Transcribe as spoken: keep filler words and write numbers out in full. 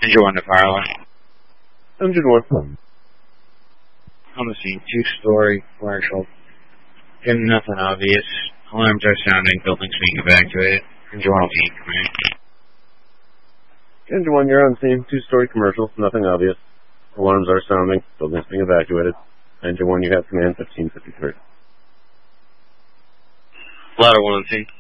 Engine one to Parlor. Engine one. On the scene, two-story commercial. Getting nothing obvious. Alarms are sounding, buildings being evacuated. Engine one will be in command. Engine one, you're on scene. Two-story commercial, nothing obvious. Alarms are sounding, buildings being evacuated. Engine one, you have command, fifteen fifty-three. Ladder one on scene.